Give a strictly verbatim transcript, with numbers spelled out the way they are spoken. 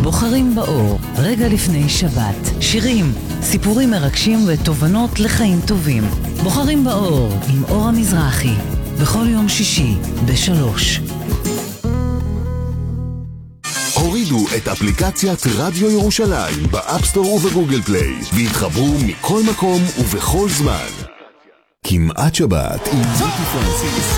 בוחרים באור, רגע לפני שבת. שירים, סיפורים מרגשים ותובנות לחיים טובים. בוחרים באור עם אור המזרחי. בכל יום שישי בשלוש. הורידו את אפליקציית רדיו ירושלים באפסטור ובגוגל פליי והתחברו מכל מקום ובכל זמן. כמעט שבת עם ויקי פרנסיס.